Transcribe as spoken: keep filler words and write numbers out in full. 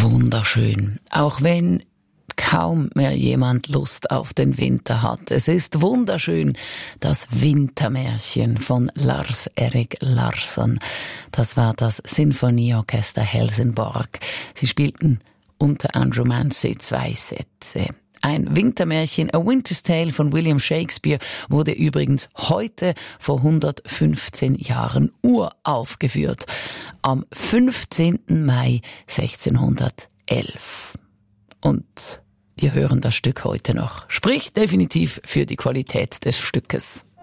wunderschön. Auch wenn kaum mehr jemand Lust auf den Winter hat. Es ist wunderschön, das Wintermärchen von Lars-Erik Larsson. Das war das Sinfonieorchester Helsingborg. Sie spielten unter Andrew Mancy zwei Sätze. Ein Wintermärchen, A Winter's Tale von William Shakespeare, wurde übrigens heute vor hundertfünfzehn Jahren uraufgeführt. Am fünfzehnten Mai sechzehnhundertelf. Und wir hören das Stück heute noch. Spricht definitiv für die Qualität des Stückes.